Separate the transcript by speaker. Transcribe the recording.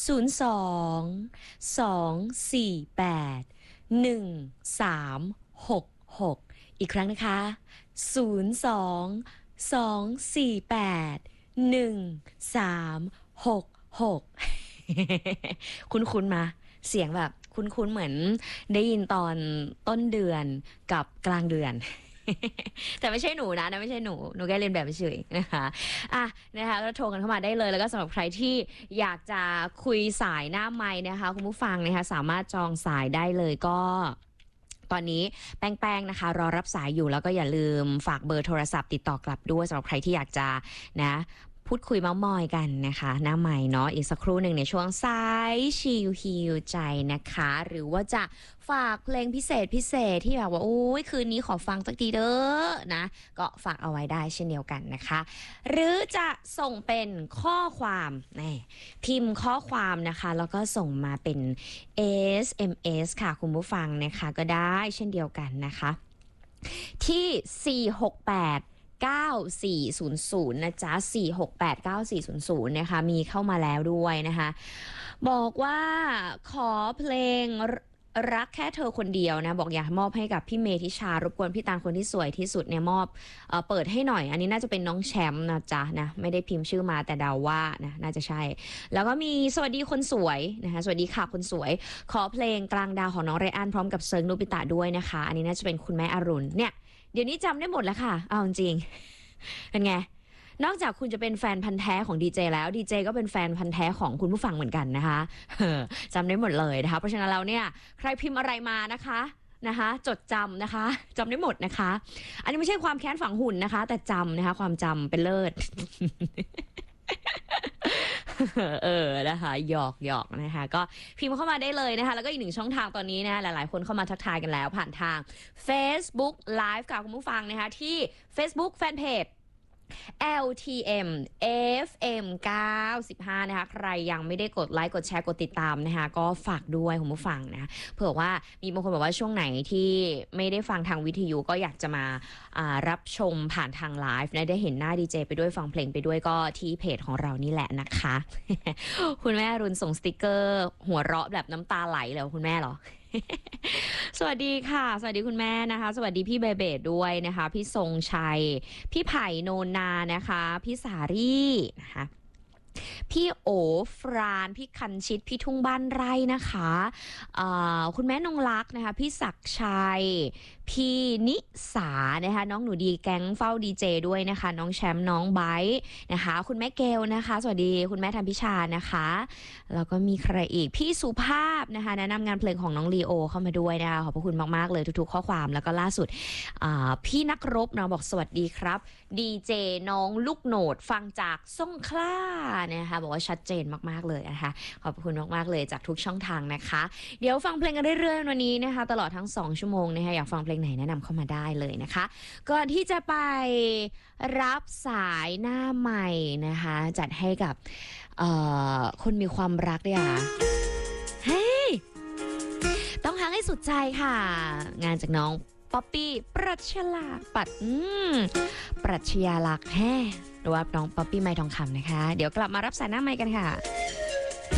Speaker 1: 02-248-1366อีกครั้งนะคะ02-248-1366คุ้นๆมาเสียงแบบคุ้นๆเหมือนได้ยินตอนต้นเดือนกับกลางเดือนแต่ไม่ใช่หนูนะไม่ใช่หนูแค่เรียนแบบเฉยนะคะนะคะก็โทรกันเข้ามาได้เลยแล้วก็สำหรับใครที่อยากจะคุยสายหน้าไมค์นะคะคุณผู้ฟังนะคะสามารถจองสายได้เลยก็ตอนนี้แป้งนะคะรอรับสายอยู่แล้วก็อย่าลืมฝากเบอร์โทรศัพท์ติดต่อกลับด้วยสำหรับใครที่อยากจะนะพูดคุยเม้ามอยกันนะคะหน้าใหม่เนาะอีกสักครู่หนึ่งในช่วงสายชิลฮิลใจนะคะหรือว่าจะฝากเพลงพิเศษที่แบบว่าโอ้ยคืนนี้ขอฟังสักทีเด้อนะก็ฝากเอาไว้ได้เช่นเดียวกันนะคะหรือจะส่งเป็นข้อความพิมพ์ข้อความนะคะแล้วก็ส่งมาเป็น SMS ค่ะคุณผู้ฟังนะคะก็ได้เช่นเดียวกันนะคะที่468 9400นะจ๊ะ4689400นะคะมีเข้ามาแล้วด้วยนะคะบอกว่าขอเพลงรักแค่เธอคนเดียวนะบอกอยากมอบให้กับพี่เมธิชารบกวนพี่ตาลคนที่สวยที่สุดเนี่ยมอบเปิดให้หน่อยอันนี้น่าจะเป็นน้องแชมป์นะจ๊ะนะไม่ได้พิมพ์ชื่อมาแต่เดาว่านะน่าจะใช่แล้วก็มีสวัสดีคนสวยนะคะสวัสดีค่ะคนสวยขอเพลงกลางดาวของน้องไรอันพร้อมกับเซิร์งโนบิตะด้วยนะคะอันนี้น่าจะเป็นคุณแม่อรุณเนี่ยเดี๋ยวนี้จำได้หมดแล้วค่ะเอาจริงเป็นไงนอกจากคุณจะเป็นแฟนพันธ์แท้ของดีเจแล้วดีเจก็เป็นแฟนพันธ์แท้ของคุณผู้ฟังเหมือนกันนะคะจำได้หมดเลยนะคะเพราะฉะนั้นเราเนี่ยใครพิมพ์อะไรมานะคะจดจำนะคะจำได้หมดนะคะอันนี้ไม่ใช่ความแค้นฝังหุ่นนะคะแต่จำนะคะความจำเป็นเลิศ นะคะหยอกนะคะก็พิมพ์เข้ามาได้เลยนะคะแล้วก็อีกหนึ่งช่องทางตอนนี้นะคะหลายๆคนเข้ามาทักทายกันแล้วผ่านทาง Facebook Live ค่ะคุณผู้ฟังนะคะที่ Facebook Fanpage LTM FM 95นะคะใครยังไม่ได้กดไลค์กดแชร์กดติดตามนะคะก็ฝากด้วยคุณผู้ฟังนะเผื่อว่ามีบางคนบอกว่าช่วงไหนที่ไม่ได้ฟังทางวิทยุก็อยากจะมารับชมผ่านทางไลฟ์นะได้เห็นหน้าดีเจไปด้วยฟังเพลงไปด้วยก็ที่เพจของเรานี่แหละนะคะ คุณแม่รุนส่งสติกเกอร์หัวเราะแบบน้ำตาไหลเลยคุณแม่เหรอ สวัสดีค่ะสวัสดีคุณแม่นะคะสวัสดีพี่เบเบดด้วยนะคะพี่ทรงชัยพี่ไผ่โนนานะคะพี่สารี่นะคะพี่โอฟรานพี่คันชิดพี่ทุ่งบ้านไร่นะคะคุณแม่นงลักษ์นะคะพี่ศักชัยพี่นิสานะคะน้องหนูดีแก๊งเฝ้าดีเจด้วยนะคะน้องแชมป์น้องไบท์นะคะคุณแม่เกลนะคะสวัสดีคุณแม่ธรรมพิชานะคะแล้วก็มีใครอีกพี่สุภาพนะคะแนะนำงานเพลงของน้องลีโอเข้ามาด้วยนะคะขอบพระคุณมากๆเลยทุกๆข้อความแล้วก็ล่าสุดพี่นักรบนะบอกสวัสดีครับดีเจน้องลูกโหนดฟังจากสงขลานะคะบอกว่าชัดเจนมากๆเลยนะคะขอบคุณมากๆเลยจากทุกช่องทางนะคะเดี๋ยวฟังเพลงกันเรื่อยๆวันนี้นะคะตลอดทั้ง2ชั่วโมงนะคะอยากฟังเพลงไหนแนะนำเข้ามาได้เลยนะคะก่อนที่จะไปรับสายหน้าใหม่นะคะจัดให้กับคนมีความรักเนี่ยเฮ้ยต้องหักให้สุดใจค่ะงานจากน้องป๊อปปี้ปรัชญาปรัชญาลักษณ์หรือว่าน้องป๊อปปี้ไม้ทองคำนะคะเดี๋ยวกลับมารับสายหน้าใหม่กันค่ะ